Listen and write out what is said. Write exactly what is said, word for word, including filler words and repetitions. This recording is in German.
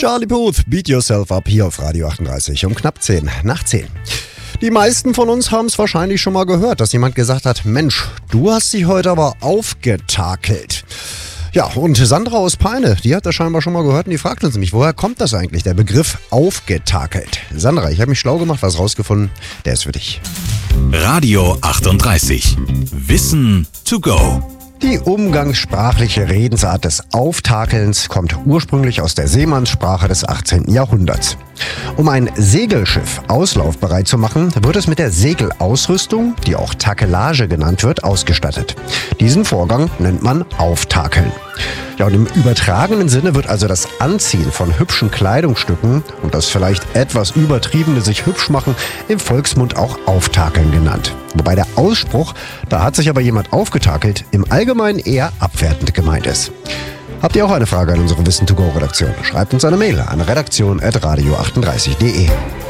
Charlie Puth, Beat Yourself Up hier auf Radio achtunddreißig um knapp zehn nach zehn. Die meisten von uns haben es wahrscheinlich schon mal gehört, dass jemand gesagt hat, Mensch, du hast dich heute aber aufgetakelt. Ja, und Sandra aus Peine, die hat das scheinbar schon mal gehört und die fragt uns nämlich, woher kommt das eigentlich, der Begriff aufgetakelt? Sandra, ich habe mich schlau gemacht, was rausgefunden, der ist für dich. Radio achtunddreißig. Wissen to go. Die umgangssprachliche Redensart des Auftakelns kommt ursprünglich aus der Seemannssprache des achtzehnten Jahrhunderts. Um ein Segelschiff auslaufbereit zu machen, wird es mit der Segelausrüstung, die auch Takelage genannt wird, ausgestattet. Diesen Vorgang nennt man Auftakeln. Ja, und im übertragenen Sinne wird also das Anziehen von hübschen Kleidungsstücken und das vielleicht etwas übertriebene sich hübsch machen im Volksmund auch Auftakeln genannt. Wobei der Ausspruch, da hat sich aber jemand aufgetakelt, im Allgemeinen eher abwertend gemeint ist. Habt ihr auch eine Frage an unsere Wissen to go Redaktion? Schreibt uns eine Mail an redaktion at radio achtunddreißig punkt de.